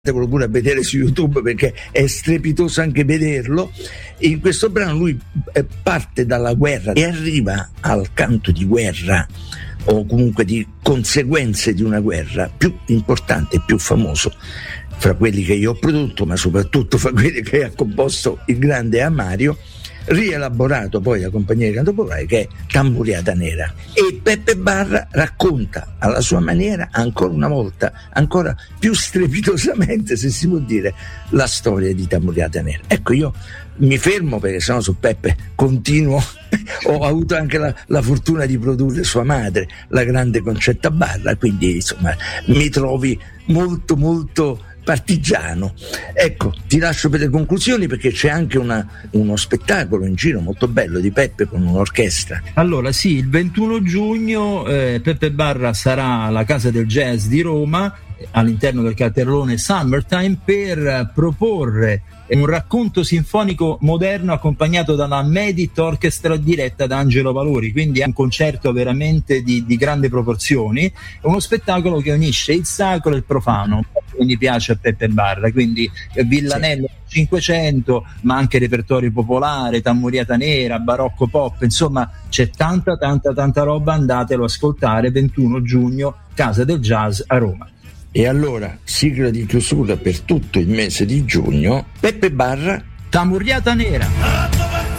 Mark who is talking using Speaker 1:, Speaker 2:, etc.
Speaker 1: andatevelo pure a vedere su YouTube perché è strepitoso anche vederlo. In questo brano lui parte dalla guerra e arriva al canto di guerra, o comunque di conseguenze di una guerra, più importante, più famoso fra quelli che io ho prodotto, ma soprattutto fra quelli che ha composto il grande Amario, rielaborato poi da Compagnia di Canto Popolare, che è Tamburiata Nera. E Peppe Barra racconta alla sua maniera, ancora una volta, ancora più strepitosamente, se si può dire, la storia di Tamburiata Nera. Ecco, io mi fermo perché sennò su Peppe continuo. Ho avuto anche la fortuna di produrre sua madre, la grande Concetta Barra, quindi insomma mi trovi molto molto partigiano. Ecco, ti lascio per le conclusioni perché c'è anche uno spettacolo in giro molto bello di Peppe con un'orchestra.
Speaker 2: Allora sì, il 21 giugno Peppe Barra sarà alla Casa del Jazz di Roma all'interno del cartellone Summertime per proporre un racconto sinfonico moderno accompagnato da una Medit Orchestra diretta da Angelo Valori, quindi è un concerto veramente di grandi proporzioni, è uno spettacolo che unisce il sacro e il profano, quindi piace a Peppe Barra, quindi Villanello 500, ma anche repertorio popolare, Tamburiata Nera, barocco pop, insomma c'è tanta roba, andatelo a ascoltare. 21 giugno, Casa del Jazz a Roma.
Speaker 1: E allora, sigla di chiusura per tutto il mese di giugno, Peppe Barra,
Speaker 2: Tamburiata Nera.